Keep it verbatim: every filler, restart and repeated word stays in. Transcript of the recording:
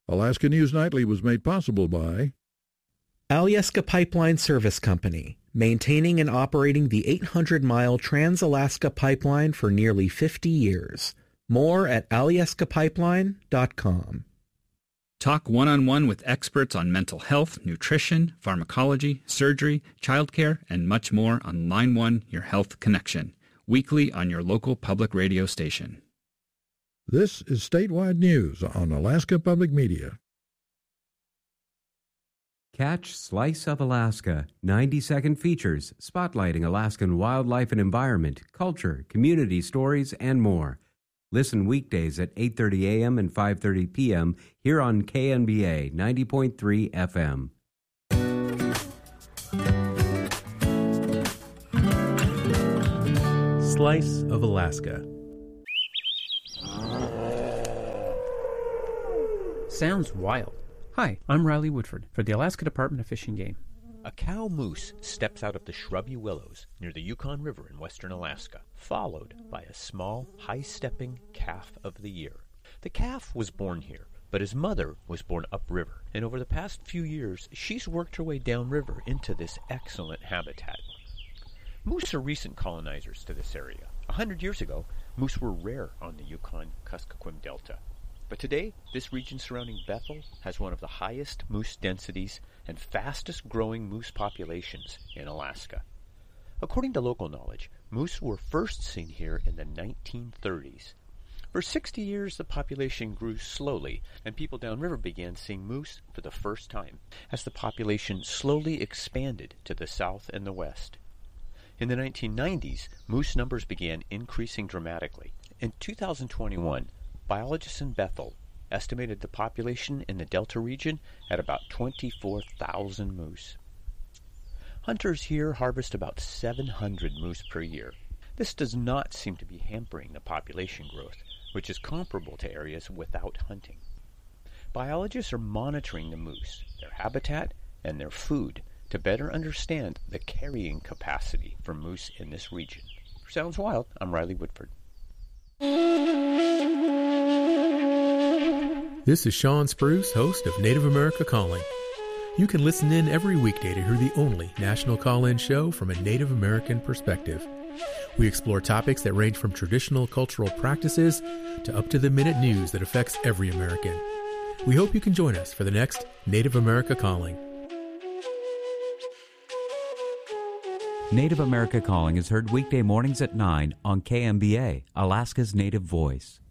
Alaska News Nightly was made possible by Alyeska Pipeline Service Company, maintaining and operating the eight hundred mile Trans-Alaska Pipeline for nearly fifty years. More at alyeska pipeline dot com. Talk one-on-one with experts on mental health, nutrition, pharmacology, surgery, childcare, and much more on Line one, Your Health Connection, weekly on your local public radio station. This is statewide news on Alaska Public Media. Catch Slice of Alaska, ninety-second features spotlighting Alaskan wildlife and environment, culture, community stories, and more. Listen weekdays at eight thirty a.m. and five thirty p.m. here on K N B A ninety point three F M. Slice of Alaska. Sounds wild. Hi, I'm Riley Woodford for the Alaska Department of Fish and Game. A cow moose steps out of the shrubby willows near the Yukon River in western Alaska, followed by a small, high-stepping calf of the year. The calf was born here, but his mother was born upriver, and over the past few years, she's worked her way downriver into this excellent habitat. Moose are recent colonizers to this area. A hundred years ago, moose were rare on the Yukon-Kuskokwim Delta. But today, this region surrounding Bethel has one of the highest moose densities and fastest growing moose populations in Alaska. According to local knowledge, moose were first seen here in the nineteen thirties. For sixty years, the population grew slowly, and people downriver began seeing moose for the first time, as the population slowly expanded to the south and the west. In the nineteen nineties, moose numbers began increasing dramatically. In two thousand twenty-one, biologists in Bethel estimated the population in the Delta region at about twenty-four thousand moose. Hunters here harvest about seven hundred moose per year. This does not seem to be hampering the population growth, which is comparable to areas without hunting. Biologists are monitoring the moose, their habitat, and their food to better understand the carrying capacity for moose in this region. For Sounds Wild, I'm Riley Woodford. This is Sean Spruce, host of Native America Calling. You can listen in every weekday to hear the only national call-in show from a Native American perspective. We explore topics that range from traditional cultural practices to up-to-the-minute news that affects every American. We hope you can join us for the next Native America Calling. Native America Calling is heard weekday mornings at nine on K M B A, Alaska's Native Voice.